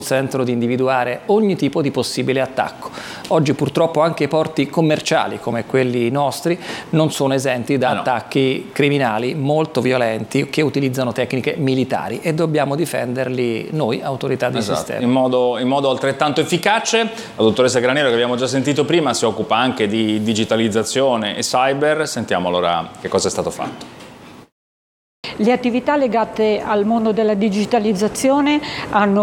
consentono di individuare ogni tipo di possibile attacco. Oggi purtroppo anche i porti commerciali come quelli nostri non sono esenti da attacchi criminali molto violenti che utilizzano tecniche militari e dobbiamo difenderli noi, autorità di sistema. In modo altrettanto efficace. La dottoressa Graniero, che abbiamo già sentito prima, si occupa anche di digitalizzazione e cyber. Sentiamo allora che cosa è stato fatto. Le attività legate al mondo della digitalizzazione hanno